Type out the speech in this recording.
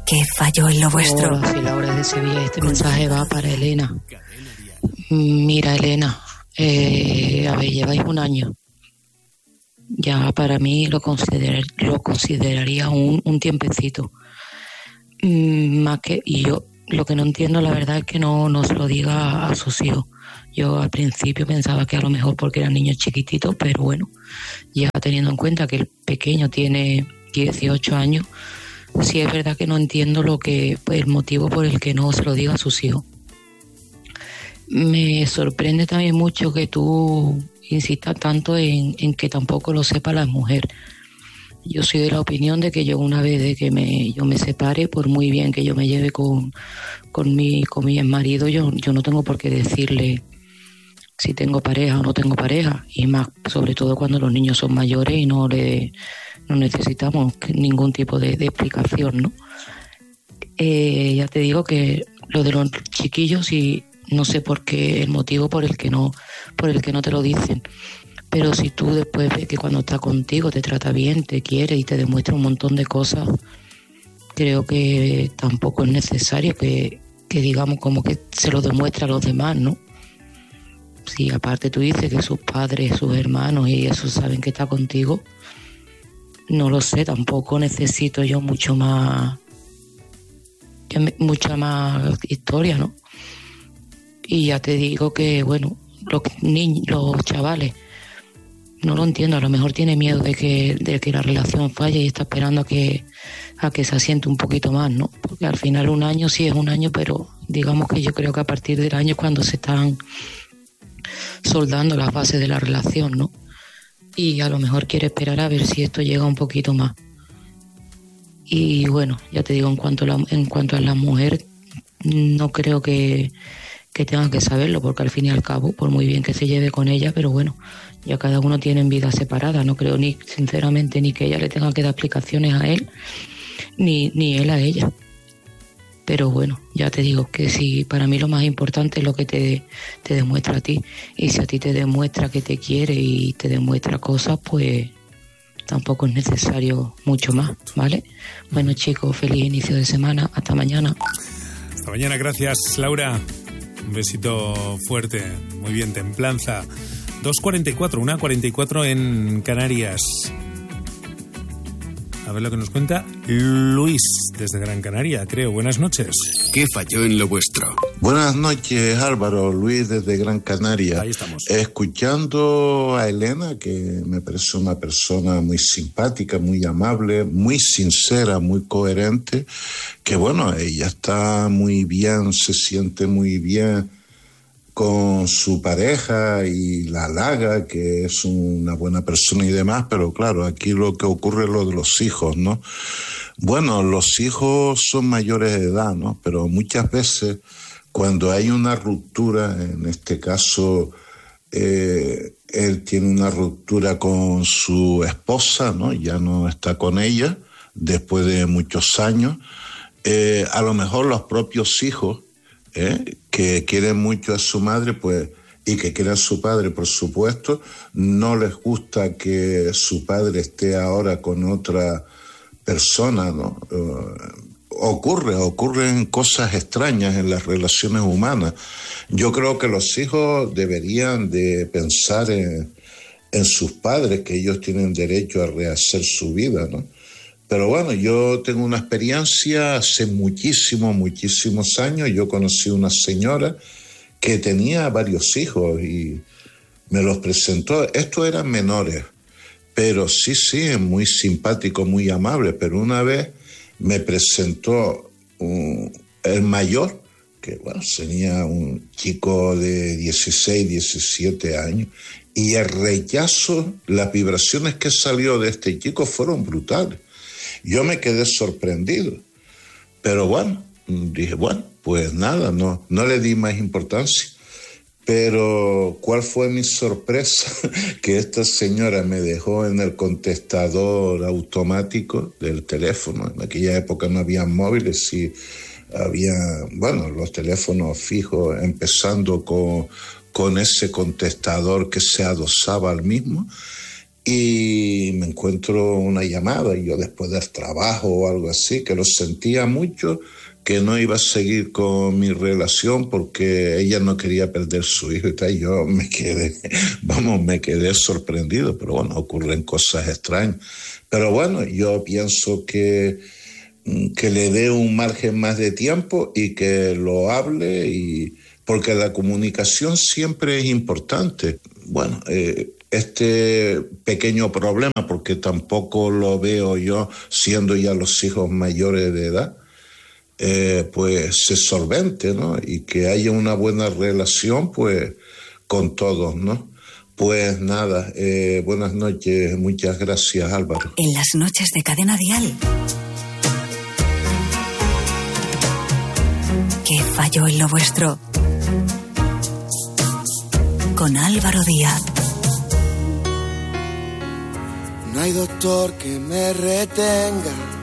¿Qué falló en lo vuestro? Hola, soy Laura de Sevilla. Este mensaje va para Elena. Mira, Elena, lleváis un año. Ya para mí lo consideraría un tiempecito. Más que, y yo lo que no entiendo, la verdad, es que no se lo diga a sus hijos. Yo al principio pensaba que a lo mejor porque eran niños chiquititos, pero bueno, ya teniendo en cuenta que el pequeño tiene 18 años, sí es verdad que no entiendo el motivo por el que no se lo diga a sus hijos. Me sorprende también mucho que tú insistas tanto en que tampoco lo sepa la mujer. Yo soy de la opinión de que yo una vez de que yo me separe, por muy bien que yo me lleve con mi marido, yo no tengo por qué decirle si tengo pareja o no tengo pareja, y más sobre todo cuando los niños son mayores y no necesitamos ningún tipo de explicación, ¿no? Ya te digo que lo de los chiquillos, y no sé por qué, el motivo por el que no te lo dicen. Pero si tú después ves que cuando está contigo te trata bien, te quiere y te demuestra un montón de cosas, creo que tampoco es necesario que digamos como que se lo demuestra a los demás, ¿no? Si aparte tú dices que sus padres, sus hermanos y eso saben que está contigo, no lo sé, tampoco necesito yo mucha más historia, ¿no? Y ya te digo que, bueno, los chavales, no lo entiendo, a lo mejor tiene miedo de que la relación falle y está esperando a que se asiente un poquito más, ¿no? Porque al final un año sí es un año, pero digamos que yo creo que a partir del año es cuando se están soldando las bases de la relación, ¿no? Y a lo mejor quiere esperar a ver si esto llega un poquito más. Y bueno, ya te digo, en cuanto a la mujer, no creo que tengan que saberlo, porque al fin y al cabo, por muy bien que se lleve con ella, pero bueno, ya cada uno tiene vida separada. No creo sinceramente ni que ella le tenga que dar explicaciones a él, ni él a ella. Pero bueno, ya te digo que sí, para mí lo más importante es lo que te demuestra a ti. Y si a ti te demuestra que te quiere y te demuestra cosas, pues tampoco es necesario mucho más, ¿vale? Bueno, chicos, feliz inicio de semana. Hasta mañana. Hasta mañana, gracias, Laura. Un besito fuerte. Muy bien, templanza. 2:44, 1:44 en Canarias. A ver lo que nos cuenta Luis, desde Gran Canaria, creo. Buenas noches. ¿Qué falló en lo vuestro? Buenas noches, Álvaro. Luis, desde Gran Canaria. Ahí estamos. Escuchando a Elena, que me parece una persona muy simpática, muy amable, muy sincera, muy coherente, que bueno, ella está muy bien, se siente muy bien con su pareja y la halaga, que es una buena persona y demás, pero claro, aquí lo que ocurre es lo de los hijos, ¿no? Bueno, los hijos son mayores de edad, ¿no? Pero muchas veces cuando hay una ruptura, en este caso él tiene una ruptura con su esposa, ¿no? Ya no está con ella después de muchos años. A lo mejor los propios hijos, que quieren mucho a su madre, pues, y que quieren a su padre, por supuesto, no les gusta que su padre esté ahora con otra persona, ¿no? Ocurren cosas extrañas en las relaciones humanas. Yo creo que los hijos deberían de pensar en sus padres, que ellos tienen derecho a rehacer su vida, ¿no? Pero bueno, yo tengo una experiencia hace muchísimos años. Yo conocí una señora que tenía varios hijos y me los presentó. Estos eran menores, pero sí, muy simpático, muy amable. Pero una vez me presentó el mayor, que bueno, tenía un chico de 16, 17 años, y el rechazo, las vibraciones que salió de este chico fueron brutales. Yo me quedé sorprendido, pero bueno, dije, bueno, pues nada, no le di más importancia. Pero ¿cuál fue mi sorpresa? Que esta señora me dejó en el contestador automático del teléfono. En aquella época no había móviles y había, bueno, los teléfonos fijos, empezando con ese contestador que se adosaba al mismo. y me encuentro una llamada, y yo después del trabajo o algo así, que lo sentía mucho, que no iba a seguir con mi relación porque ella no quería perder su hijo y tal. Yo me quedé sorprendido, pero bueno, ocurren cosas extrañas. Pero bueno, yo pienso que le dé un margen más de tiempo y que lo hable, porque la comunicación siempre es importante. Bueno, este pequeño problema, porque tampoco lo veo yo siendo ya los hijos mayores de edad, pues se solvente, ¿no? Y que haya una buena relación, pues, con todos, ¿no? Pues nada, buenas noches, muchas gracias, Álvaro. En las noches de Cadena Dial. ¿Qué falló en lo vuestro? Con Álvaro Díaz. No hay doctor que me retenga,